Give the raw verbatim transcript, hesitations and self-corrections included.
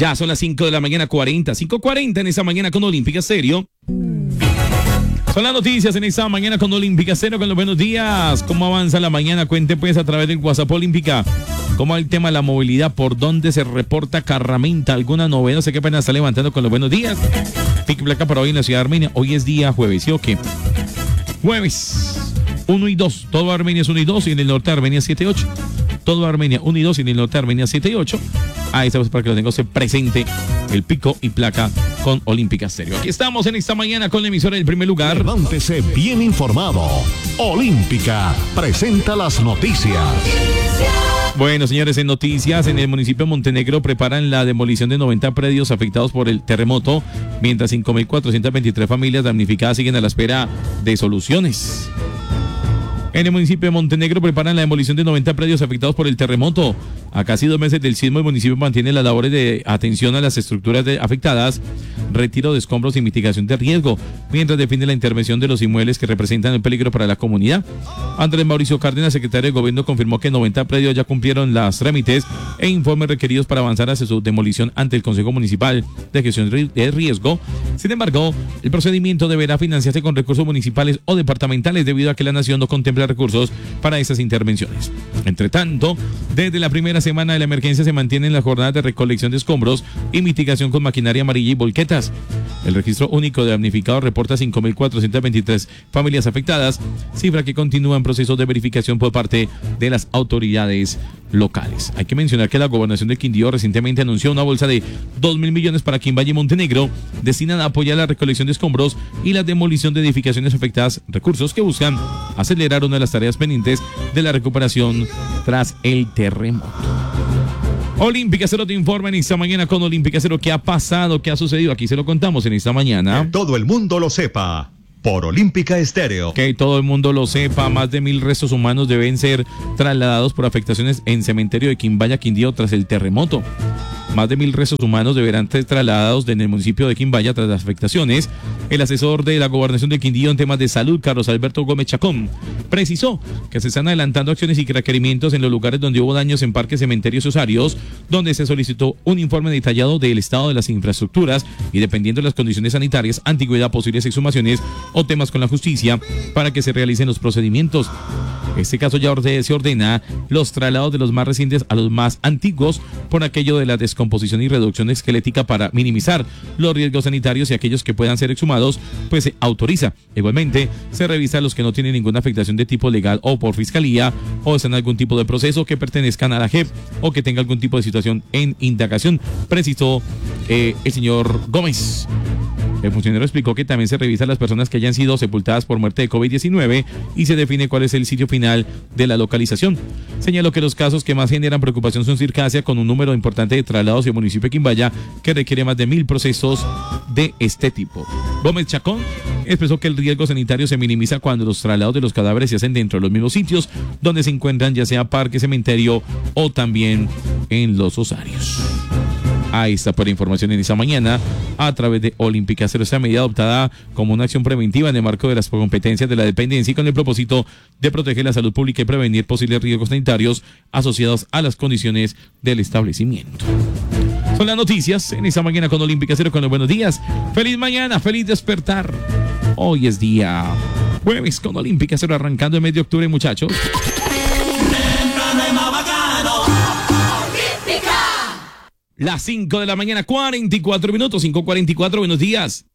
Ya son las cinco de la mañana cuarenta, cinco cuarenta en esa mañana con Olímpica Estéreo. Son las noticias en esta mañana con Olímpica Estéreo, con los buenos días. ¿Cómo avanza la mañana? Cuente pues a través del WhatsApp Olímpica. ¿Cómo va el tema de la movilidad? ¿Por dónde se reporta carramenta? ¿Alguna novedad? No sé qué pena está levantando con los buenos días. Pique placa para hoy en la ciudad de Armenia. Hoy es día jueves, ¿sí o qué? Jueves uno y dos. Todo Armenia es uno y dos y en el norte de Armenia siete y ocho. Todo Armenia uno y dos y en el norte de Armenia siete y ocho. Ahí estamos para que lo tenga usted presente. El pico y placa con Olímpica Estéreo. Aquí estamos en esta mañana con la emisora del primer lugar. Levántese bien informado. Olímpica presenta las noticias. Bueno, señores, en noticias, en el municipio de Montenegro preparan la demolición de noventa predios afectados por el terremoto, mientras cinco mil cuatrocientas veintitrés familias damnificadas siguen a la espera de soluciones. En el municipio de Montenegro preparan la demolición de noventa predios afectados por el terremoto. A casi dos meses del sismo, el municipio mantiene las labores de atención a las estructuras de afectadas, retiro de escombros y mitigación de riesgo, mientras define la intervención de los inmuebles que representan el peligro para la comunidad. Andrés Mauricio Cárdenas, secretario de Gobierno, confirmó que noventa predios ya cumplieron las trámites e informes requeridos para avanzar hacia su demolición ante el Consejo Municipal de Gestión de Riesgo. Sin embargo, el procedimiento deberá financiarse con recursos municipales o departamentales debido a que la nación no contempla recursos para esas intervenciones. Entre tanto, desde la primera semana de la emergencia se mantienen las jornadas de recolección de escombros y mitigación con maquinaria amarilla y volquetas. El registro único de damnificados reporta cinco mil cuatrocientas veintitrés familias afectadas, cifra que continúa en proceso de verificación por parte de las autoridades locales. Hay que mencionar que la gobernación de Quindío recientemente anunció una bolsa de dos mil millones para Quimbaye y Montenegro, destinada a apoyar la recolección de escombros y la demolición de edificaciones afectadas, recursos que buscan acelerar una de las tareas pendientes de la recuperación tras el terremoto. Olímpica Cero te informa en esta mañana con Olímpica Cero. ¿Qué ha pasado? ¿Qué ha sucedido? Aquí se lo contamos en esta mañana. Que todo el mundo lo sepa. Por Olímpica Estéreo. Que todo el mundo lo sepa. Más de mil restos humanos deben ser trasladados por afectaciones en cementerio de Quimbaye, Quindío, tras el terremoto. Más de mil restos humanos deberán ser trasladados en el municipio de Quimbaye tras las afectaciones. El asesor de la gobernación de Quindío en temas de salud, Carlos Alberto Gómez Chacón, precisó que se están adelantando acciones y requerimientos en los lugares donde hubo daños en parques, cementerios y osarios, donde se solicitó un informe detallado del estado de las infraestructuras y, dependiendo de las condiciones sanitarias, antigüedad, posibles exhumaciones o temas con la justicia, para que se realicen los procedimientos. Este caso ya orde- se ordena los traslados de los más recientes a los más antiguos por aquello de la descomposición y reducción esquelética para minimizar los riesgos sanitarios, y aquellos que puedan ser exhumados pues se autoriza. Igualmente se revisa a los que no tienen ninguna afectación de tipo legal o por fiscalía o están en algún tipo de proceso, que pertenezcan a la J E P o que tenga algún tipo de situación en indagación, precisó eh, el señor Gómez. El funcionario explicó que también se revisa a las personas que hayan sido sepultadas por muerte de COVID diecinueve y se define cuál es el sitio final de la localización. Señaló que los casos que más generan preocupación son Circasia, con un número importante de traslados, y el municipio de Quimbaye, que requiere más de mil procesos de este tipo. Gómez Chacón expresó que el riesgo sanitario se minimiza cuando los traslados de los cadáveres se hacen dentro de los mismos sitios donde se encuentran, ya sea parque, cementerio o también en los osarios. Ahí está por información en esta mañana a través de Olímpica Cero. Esta medida adoptada como una acción preventiva en el marco de las competencias de la dependencia y con el propósito de proteger la salud pública y prevenir posibles riesgos sanitarios asociados a las condiciones del establecimiento. Son las noticias en esta mañana con Olímpica Cero, con los buenos días. Feliz mañana, feliz despertar. Hoy es día jueves con Olímpica Cero, arrancando el mes de octubre, muchachos. Las cinco de la mañana, cuarenta y cuatro minutos, cinco cuarenta y cuatro, buenos días.